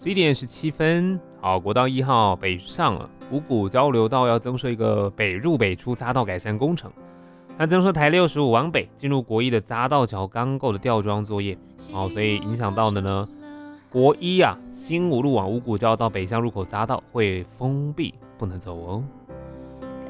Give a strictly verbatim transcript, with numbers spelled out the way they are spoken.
十一点十七分，好，国道一号北上了，五股交流道要增设一个北入北出匝道改善工程。那增设台六十五往北进入国一的匝道桥钢构的吊装作业，好，所以影响到的呢，国一啊新五路往五股交到北向入口匝道会封闭，不能走哦。